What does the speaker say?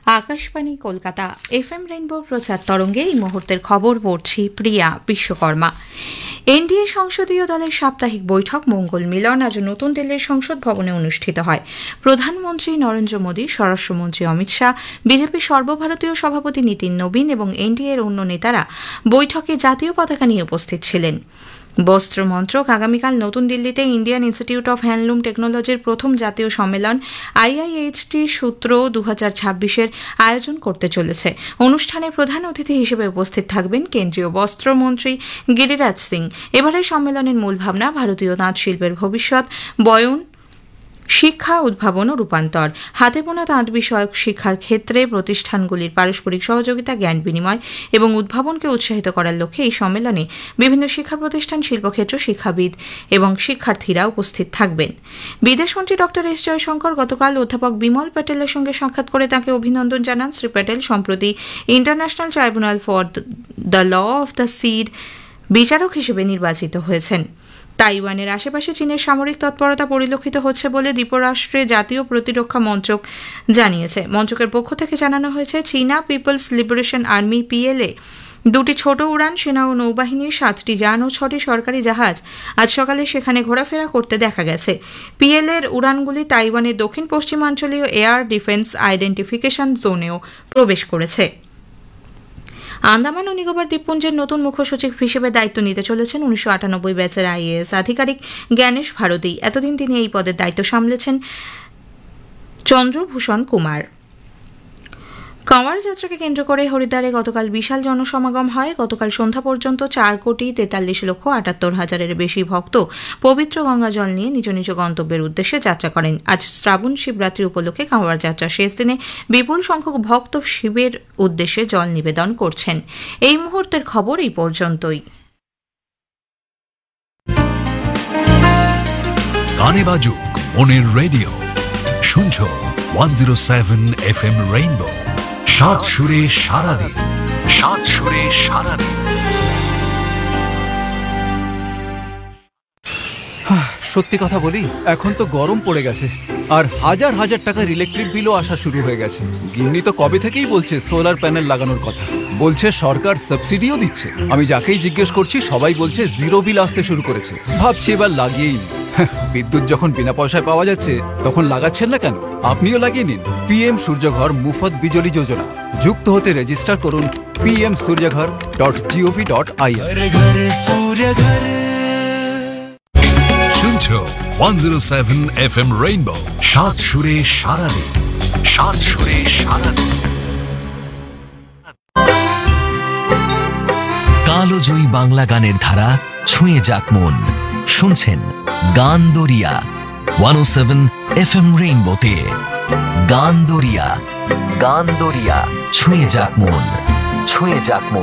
Akashvani Kolkata FM rainbow প্রচার তরঙ্গে এই মুহূর্তের খবর পড়ছি প্রিয়া বিশ্বকর্মা। এনডিএ সংসদীয় দলের সাপ্তাহিক বৈঠক মঙ্গল মিলন আজ নতুন দিল্লির সংসদ ভবনে অনুষ্ঠিত হয়। প্রধানমন্ত্রী নরেন্দ্র মোদী, স্বরাষ্ট্রমন্ত্রী অমিত শাহ, বিজেপির সর্বভারতীয় সভাপতি নীতিন নবীন এবং এনডিএর অন্য নেতারা বৈঠকে জাতীয় পতাকা নিয়ে উপস্থিত ছিলেন। বস্ত্র মন্ত্রক আগামীকাল নতুন দিল্লিতে ইন্ডিয়ান ইনস্টিটিউট অফ হ্যান্ডলুম টেকনোলজির প্রথম জাতীয় সম্মেলন আইআইএইচটি সূত্র 2026-এর আয়োজন করতে চলেছে। অনুষ্ঠানে প্রধান অতিথি হিসেবে উপস্থিত থাকবেন কেন্দ্রীয় বস্ত্রমন্ত্রী গিরিরাজ সিং। এবারের সম্মেলনের মূল ভাবনা ভারতীয় তাঁত শিল্পের ভবিষ্যৎ, বয়ন, শিক্ষা, উদ্ভাবন ও রূপান্তর। হাতে বোনা তাঁত বিষয়ক শিক্ষার ক্ষেত্রে প্রতিষ্ঠানগুলির পারস্পরিক সহযোগিতা, জ্ঞান বিনিময় এবং উদ্ভাবনকে উৎসাহিত করার লক্ষ্যে এই সম্মেলনে বিভিন্ন শিক্ষা প্রতিষ্ঠান, শিল্পক্ষেত্র, শিক্ষাবিদ এবং শিক্ষার্থীরা উপস্থিত থাকবেন। বিদেশমন্ত্রী ডক্টর এস জয়শঙ্কর গতকাল অধ্যাপক বিমল প্যাটেলের সঙ্গে সাক্ষাৎ করে তাঁকে অভিনন্দন জানান। শ্রী প্যাটেল সম্প্রতি international tribunal for the law of the সির বিচারক হিসেবে নির্বাচিত হয়েছেন। তাইওয়ানের আশেপাশে চীনের সামরিক তৎপরতা পরিলক্ষিত হচ্ছে বলে দ্বীপরাষ্ট্রে জাতীয় প্রতিরক্ষা মন্ত্রক জানিয়েছে। মন্ত্রকের পক্ষ থেকে জানানো হয়েছে, চীনা পিপলস লিবারেশন আর্মি পিএলএ দুটি ছোট উড়ান সেনা ও নৌবাহিনীর 7টি যান ও 6টি সরকারি জাহাজ আজ সকালে সেখানে ঘোরাফেরা করতে দেখা গেছে। পিএলএর উড়ানগুলি তাইওয়ানের দক্ষিণ পশ্চিমাঞ্চলীয় এয়ার ডিফেন্স আইডেন্টিফিকেশন জোনেও প্রবেশ করেছে। আন্দামান ও নিকোবর দ্বীপপুঞ্জের নতুন মুখ্য সচিব হিসেবে দায়িত্ব নিতে চলেছেন 1998 ব্যাচের আইএএস আধিকারিক জ্ঞানেশ ভারতী। এতদিন তিনি এই পদের দায়িত্ব সামলেছেন চন্দ্রভূষণ কুমার। কাঁওয়ার যাত্রাকে কেন্দ্র করে হরিদ্বারে গতকাল বিশাল জনসমাগম হয়। গতকাল সন্ধ্যা পর্যন্ত 4,43,78,000-এর বেশি ভক্ত পবিত্র গঙ্গা জল নিয়ে নিজ নিজ গন্তব্যের উদ্দেশ্যে যাত্রা করেন। আজ শ্রাবণ শিবরাত্রি উপলক্ষে কাঁওয়ার যাত্রা শেষ দিনে বিপুল সংখ্যক ভক্ত শিবের উদ্দেশ্যে জল নিবেদন করছেন। এই মুহূর্তের খবর এই পর্যন্তই। গানে বাজুক মনের রেডিও, শুনছো 107 FM রেইনবো। সাত সুরে সারাদিন, সাত সুরে সারাদিন। সত্যি কথা বলি, এখন তো গরম পড়ে গেছে আর হাজার হাজার টাকার ইলেকট্রিক বিলও আসা শুরু হয়ে গেছে। গিন্নি তো কবে থেকেই বলছে সোলার প্যানেল লাগানোর কথা, বলছে সরকার সাবসিডিও দিচ্ছে। আমি যাকেই জিজ্ঞেস করছি সবাই বলছে জিরো বিল আসতে শুরু করেছে। ভাবছি এবার লাগিয়েই নি। বিদ্যুৎ যখন বিনা পয়সায় পাওয়া যাচ্ছে তখন লাগাচ্ছেন না কেন? আপনিও লাগিয়ে নিন পিএম সূর্যঘর মুফত বিজলি যোজনা। যুক্ত হতে রেজিস্টার করুন pmsuryaghar.gov.in। শুনছো 107 FM রেইনবো। সাত সুরে সারাদিন, সাত সুরে সারাদিন। কালোজয়ী বাংলা গানের ধারা ছুঁয়ে যাক মন। শুনছেন গান দরিয়া 107 FM রেইনবোতে। গান দরিয়া, গান দরিয়া, ছুঁয়ে যাক মন, ছুঁয়ে যাক মন।